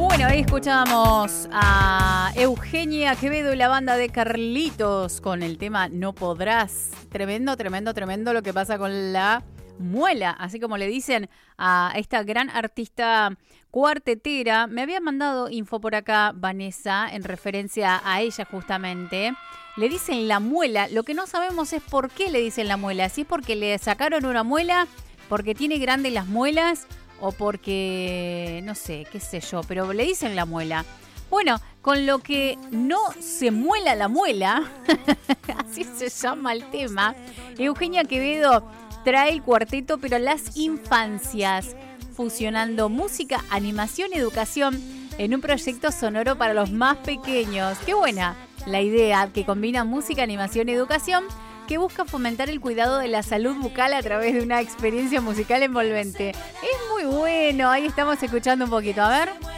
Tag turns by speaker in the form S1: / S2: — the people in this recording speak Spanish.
S1: Bueno, ahí escuchábamos a Eugenia Quevedo y la banda de Carlitos con el tema No Podrás. Tremendo, tremendo, tremendo lo que pasa con la muela, así como le dicen a esta gran artista cuartetera. Me había mandado info por acá Vanessa en referencia a ella justamente. Le dicen la muela, lo que no sabemos es por qué le dicen la muela. Si es porque le sacaron una muela, porque tiene grandes las muelas o porque, no sé, qué sé yo, pero le dicen la muela. Bueno, con lo que no se muela la muela, así se llama el tema, Eugenia Quevedo trae el cuarteto, pero las infancias, fusionando música, animación y educación en un proyecto sonoro para los más pequeños. ¡Qué buena la idea que combina música, animación y educación, que busca fomentar el cuidado de la salud bucal a través de una experiencia musical envolvente! Es muy bueno, ahí estamos escuchando un poquito, a ver.